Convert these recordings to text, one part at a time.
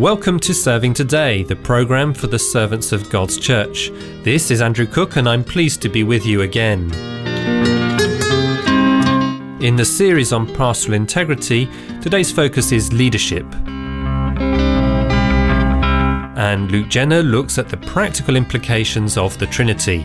Welcome to Serving Today, the programme for the servants of God's Church. This is Andrew Cook and I'm pleased to be with you again. In the series on pastoral integrity, today's focus is leadership. And Luke Jenner looks at the practical implications of the Trinity.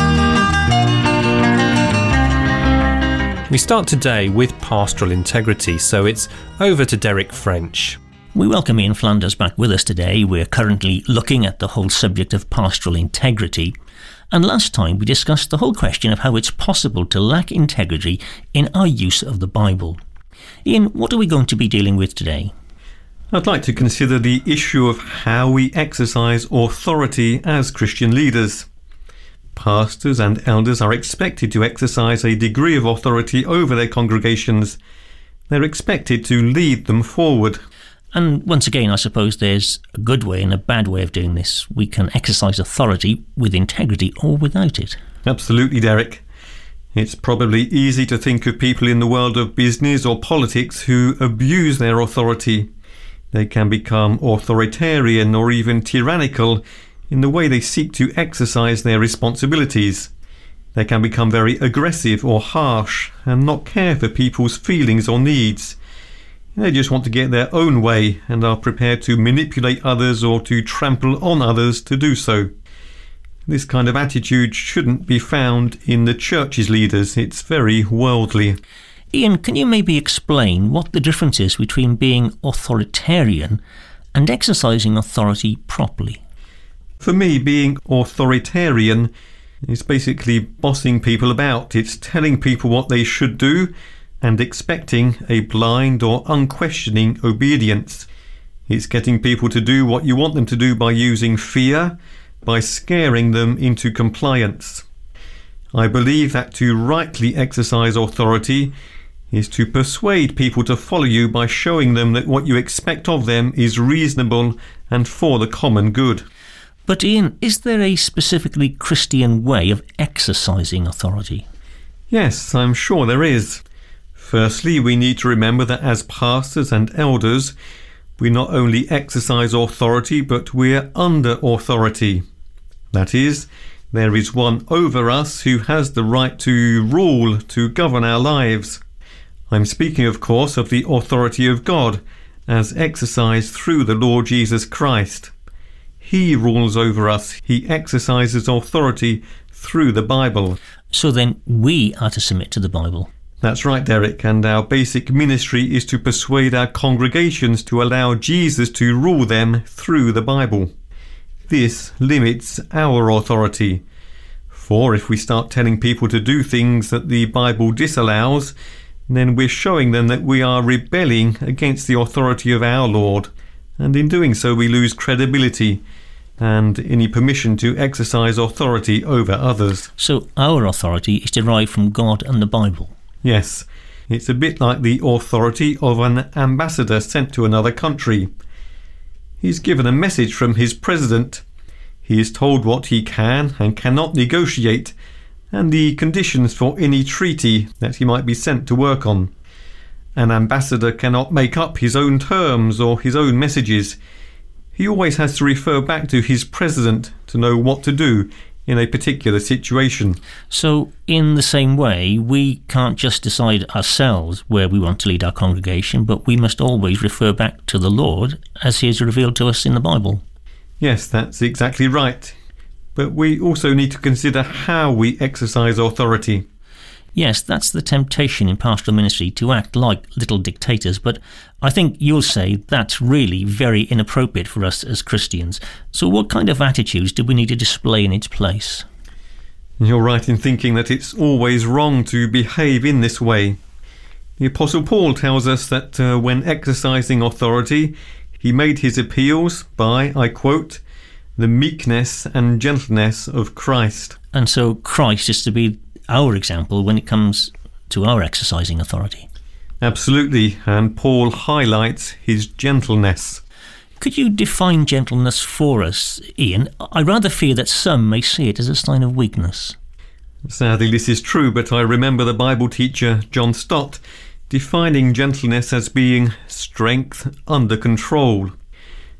We start today with pastoral integrity, so it's over to Derek French. We welcome Ian Flanders back with us today. We're currently looking at the whole subject of pastoral integrity. And last time we discussed the whole question of how it's possible to lack integrity in our use of the Bible. Ian, what are we going to be dealing with today? I'd like to consider the issue of how we exercise authority as Christian leaders. Pastors and elders are expected to exercise a degree of authority over their congregations. They're expected to lead them forward. And once again, I suppose there's a good way and a bad way of doing this. We can exercise authority with integrity or without it. Absolutely, Derek. It's probably easy to think of people in the world of business or politics who abuse their authority. They can become authoritarian or even tyrannical in the way they seek to exercise their responsibilities. They can become very aggressive or harsh and not care for people's feelings or needs. They just want to get their own way and are prepared to manipulate others or to trample on others to do so. This kind of attitude shouldn't be found in the church's leaders. It's very worldly. Ian, can you maybe explain what the difference is between being authoritarian and exercising authority properly? For me, being authoritarian is basically bossing people about. It's telling people what they should do and expecting a blind or unquestioning obedience. It's getting people to do what you want them to do by using fear, by scaring them into compliance. I believe that to rightly exercise authority is to persuade people to follow you by showing them that what you expect of them is reasonable and for the common good. But Ian, is there a specifically Christian way of exercising authority? Yes, I'm sure there is. Firstly, we need to remember that as pastors and elders, we not only exercise authority, but we're under authority. That is, there is one over us who has the right to rule, to govern our lives. I'm speaking, of course, of the authority of God, as exercised through the Lord Jesus Christ. He rules over us. He exercises authority through the Bible. So then we are to submit to the Bible. That's right, Derek, and our basic ministry is to persuade our congregations to allow Jesus to rule them through the Bible. This limits our authority. For if we start telling people to do things that the Bible disallows, then we're showing them that we are rebelling against the authority of our Lord, and in doing so we lose credibility and any permission to exercise authority over others. So our authority is derived from God and the Bible. Yes, it's a bit like the authority of an ambassador sent to another country. He's given a message from his president. He is told what he can and cannot negotiate and the conditions for any treaty that he might be sent to work on. An ambassador cannot make up his own terms or his own messages. He always has to refer back to his president to know what to do in a particular situation. So in the same way, we can't just decide ourselves where we want to lead our congregation, but we must always refer back to the Lord as he is revealed to us in the Bible. Yes, that's exactly right. But we also need to consider how we exercise authority. Yes, that's the temptation in pastoral ministry, to act like little dictators, but I think you'll say that's really very inappropriate for us as Christians. So what kind of attitudes do we need to display in its place? You're right in thinking that it's always wrong to behave in this way. The Apostle Paul tells us that when exercising authority, he made his appeals by, I quote, the meekness and gentleness of Christ. And so Christ is to be our example when it comes to our exercising authority. Absolutely, and Paul highlights his gentleness. Could you define gentleness for us, Ian? I rather fear that some may see it as a sign of weakness. Sadly, this is true, but I remember the Bible teacher John Stott defining gentleness as being strength under control.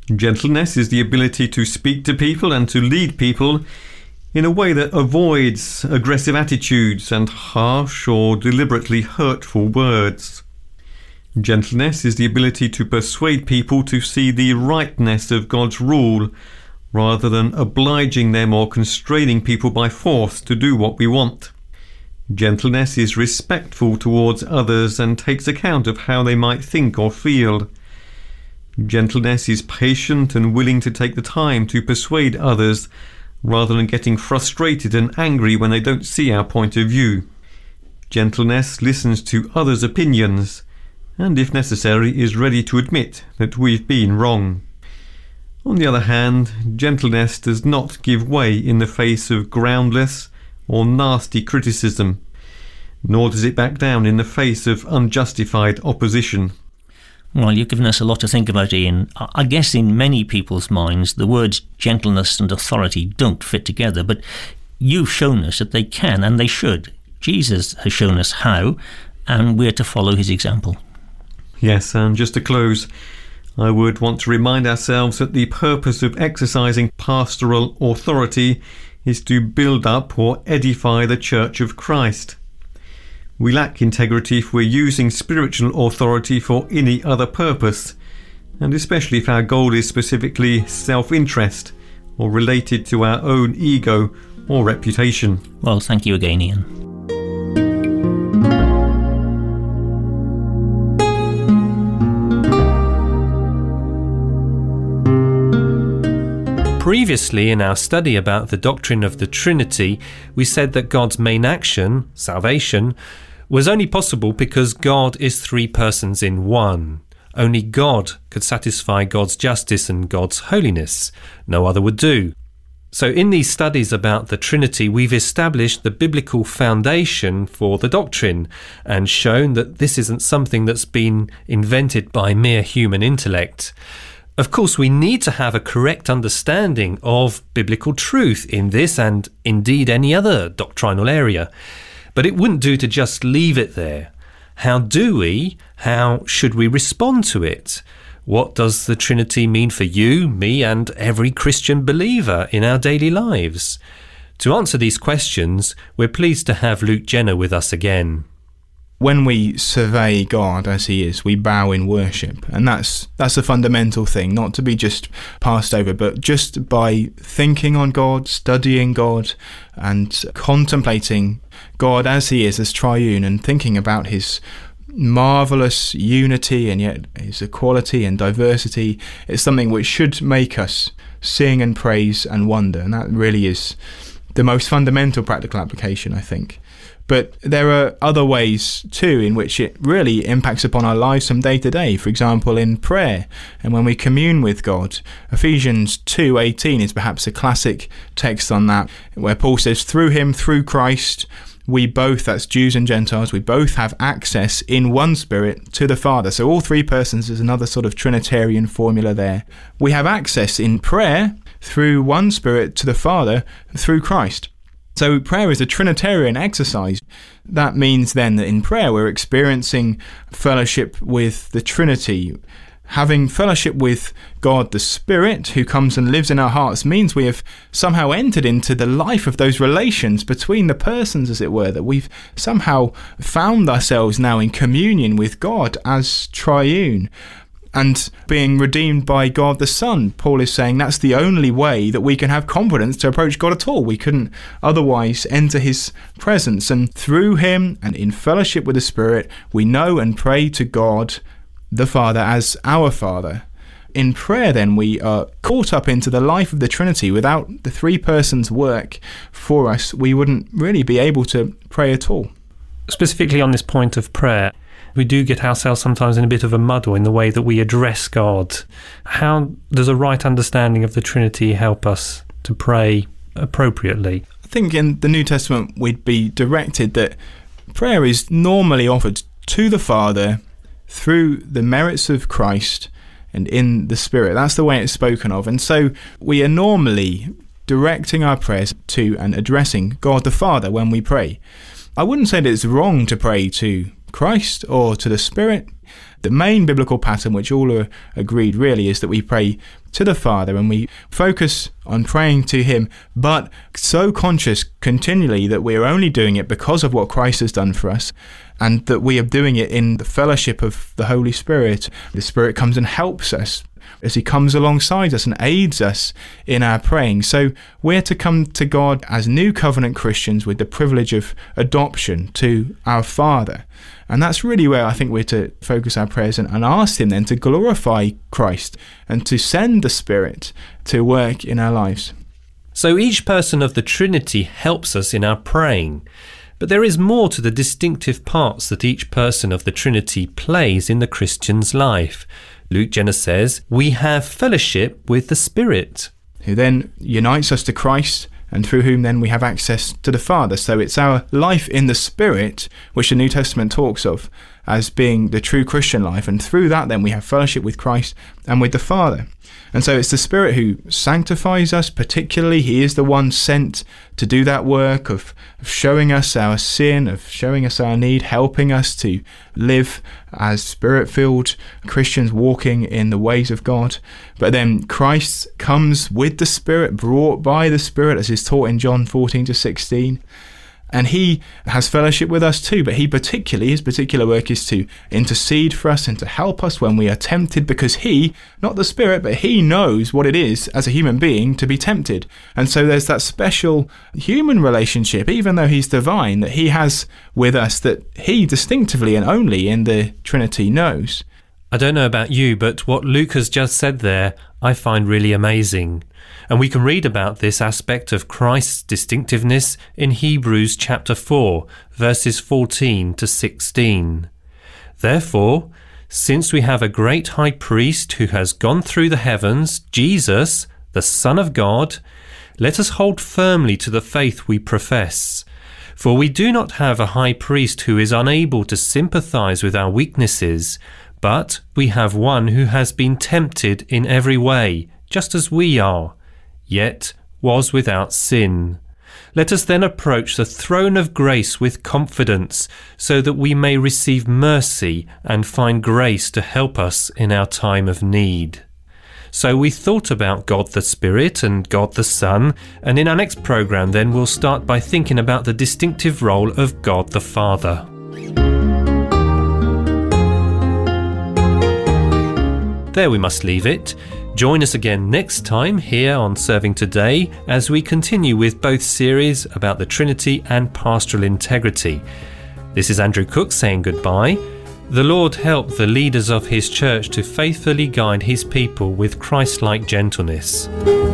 Gentleness is the ability to speak to people and to lead people in a way that avoids aggressive attitudes and harsh or deliberately hurtful words. Gentleness is the ability to persuade people to see the rightness of God's rule rather than obliging them or constraining people by force to do what we want. Gentleness is respectful towards others and takes account of how they might think or feel. Gentleness is patient and willing to take the time to persuade others rather than getting frustrated and angry when they don't see our point of view. Gentleness listens to others' opinions and, if necessary, is ready to admit that we've been wrong. On the other hand, gentleness does not give way in the face of groundless or nasty criticism, nor does it back down in the face of unjustified opposition. Well, you've given us a lot to think about, Ian. I guess in many people's minds, the words gentleness and authority don't fit together, but you've shown us that they can and they should. Jesus has shown us how, and we're to follow his example. Yes, and just to close, I would want to remind ourselves that the purpose of exercising pastoral authority is to build up or edify the Church of Christ. We lack integrity if we're using spiritual authority for any other purpose, and especially if our goal is specifically self-interest or related to our own ego or reputation. Well, thank you again, Ian. Previously, in our study about the doctrine of the Trinity, we said that God's main action, salvation, was only possible because God is three persons in one. Only God could satisfy God's justice and God's holiness. No other would do. So in these studies about the Trinity, we've established the biblical foundation for the doctrine and shown that this isn't something that's been invented by mere human intellect. Of course, we need to have a correct understanding of biblical truth in this and indeed any other doctrinal area. But it wouldn't do to just leave it there. How do we? How should we respond to it? What does the Trinity mean for you, me, and every Christian believer in our daily lives? To answer these questions, we're pleased to have Luke Jenner with us again. When we survey God as he is, we bow in worship. And that's a fundamental thing, not to be just passed over, but just by thinking on God, studying God, and contemplating God as he is, as triune, and thinking about his marvellous unity and yet his equality and diversity. It's something which should make us sing and praise and wonder. And that really is the most fundamental practical application, I think. But there are other ways too in which it really impacts upon our lives from day to day. For example, in prayer and when we commune with God. Ephesians 2:18 is perhaps a classic text on that, where Paul says, through him, through Christ, we both, that's Jews and Gentiles, we both have access in one Spirit to the Father. So all three persons is another sort of Trinitarian formula there. We have access in prayer through one Spirit to the Father through Christ. So prayer is a Trinitarian exercise. That means then that in prayer we're experiencing fellowship with the Trinity. Having fellowship with God the Spirit, who comes and lives in our hearts, means we have somehow entered into the life of those relations between the persons, as it were, that we've somehow found ourselves now in communion with God as triune. And being redeemed by God the Son, Paul is saying that's the only way that we can have confidence to approach God at all. We couldn't otherwise enter his presence. And through him and in fellowship with the Spirit, we know and pray to God the Father as our Father. In prayer, then, we are caught up into the life of the Trinity. Without the three persons' work for us, we wouldn't really be able to pray at all. Specifically on this point of prayer, we do get ourselves sometimes in a bit of a muddle in the way that we address God. How does a right understanding of the Trinity help us to pray appropriately? I think in the New Testament we'd be directed that prayer is normally offered to the Father through the merits of Christ and in the Spirit. That's the way it's spoken of. And so we are normally directing our prayers to and addressing God the Father when we pray. I wouldn't say that it's wrong to pray to Christ or to the Spirit, The main biblical pattern, which all are agreed really, is that we pray to the Father and we focus on praying to him, but so conscious continually that we are only doing it because of what Christ has done for us, and that we are doing it in the fellowship of the Holy Spirit. The Spirit comes and helps us as he comes alongside us and aids us in our praying. So we're to come to God as new covenant Christians with the privilege of adoption to our Father. And that's really where I think we're to focus our prayers and ask him then to glorify Christ and to send the Spirit to work in our lives. So each person of the Trinity helps us in our praying. But there is more to the distinctive parts that each person of the Trinity plays in the Christian's life. Luke Jenner says, we have fellowship with the Spirit, who then unites us to Christ, and through whom then we have access to the Father. So it's our life in the Spirit, which the New Testament talks of as being the true Christian life, and through that then we have fellowship with Christ and with the Father. And so it's the Spirit who sanctifies us particularly. He is the one sent to do that work of showing us our sin, of showing us our need, helping us to live as Spirit-filled Christians walking in the ways of God. But then Christ comes with the Spirit, brought by the Spirit, as is taught in John 14-16. And he has fellowship with us too, but his particular work is to intercede for us and to help us when we are tempted, because he, not the Spirit, but he knows what it is as a human being to be tempted. And so there's that special human relationship, even though he's divine, that he has with us that he distinctively and only in the Trinity knows. I don't know about you, but what Luke has just said there, I find really amazing. And we can read about this aspect of Christ's distinctiveness in Hebrews chapter 4, verses 14-16. Therefore, since we have a great high priest who has gone through the heavens, Jesus, the Son of God, let us hold firmly to the faith we profess. For we do not have a high priest who is unable to sympathize with our weaknesses, but we have one who has been tempted in every way, just as we are, yet was without sin. Let us then approach the throne of grace with confidence, so that we may receive mercy and find grace to help us in our time of need. So we thought about God the Spirit and God the Son, and in our next programme then we'll start by thinking about the distinctive role of God the Father. There we must leave it. Join us again next time here on Serving Today as we continue with both series about the Trinity and pastoral integrity. This is Andrew Cook saying goodbye. The Lord help the leaders of his church to faithfully guide his people with Christ-like gentleness.